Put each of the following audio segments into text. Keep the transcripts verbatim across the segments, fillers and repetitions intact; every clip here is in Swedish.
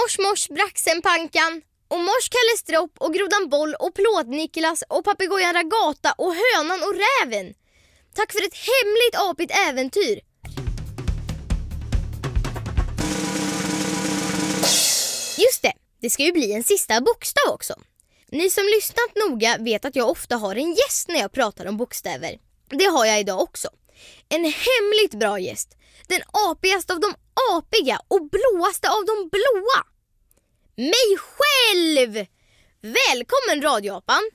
Mors mors Braxenpankan och mors Kalle Stropp och grodan Boll och Plåt-Niklas och papegojan Ragata och hönan och räven. Tack för ett hemligt apigt äventyr. Just det, det ska ju bli en sista bokstav också. Ni som lyssnat noga vet att jag ofta har en gäst när jag pratar om bokstäver. Det har jag idag också. En hemligt bra gäst. Den apigaste av de apiga och blåaste av de blåa. Mig själv! Välkommen radioapan!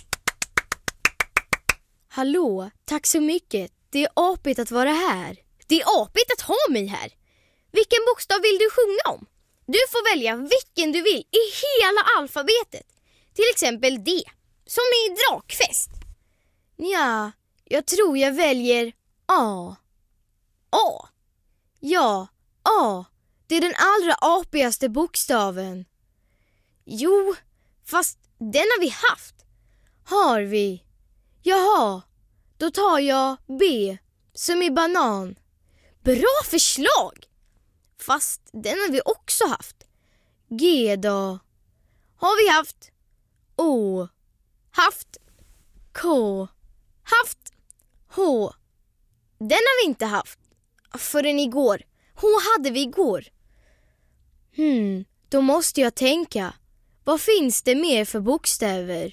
Hallå, tack så mycket. Det är apigt att vara här. Det är apigt att ha mig här. Vilken bokstav vill du sjunga om? Du får välja vilken du vill i hela alfabetet. Till exempel D, som i drakfest. Ja, jag tror jag väljer A. A? Ja, A. Det är den allra apigaste bokstaven. Jo, fast den har vi haft. Har vi? Jaha, då tar jag B, som i banan. Bra förslag! Fast den har vi också haft. G då? Har vi haft? O. Haft. K. Haft. H. Den har vi inte haft. Förrän igår. H hade vi igår. Hmm, då måste jag tänka. Vad finns det mer för bokstäver?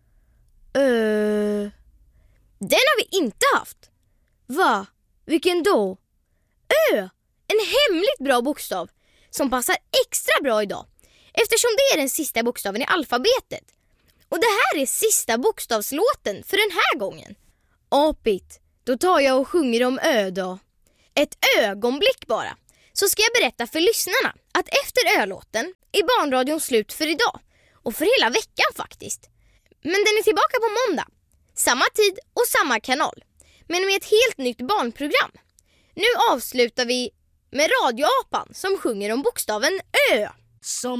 Ö. Den har vi inte haft. Va? Vilken då? Ö. En hemligt bra bokstav som passar extra bra idag eftersom det är den sista bokstaven i alfabetet. Och det här är sista bokstavslåten för den här gången. Apigt, då tar jag och sjunger om Ö då. Ett ögonblick bara, så ska jag berätta för lyssnarna att efter ölåten är barnradion slut för idag. Och för hela veckan faktiskt. Men den är tillbaka på måndag. Samma tid och samma kanal. Men med ett helt nytt barnprogram. Nu avslutar vi med radioapan som sjunger om bokstaven Ö. Som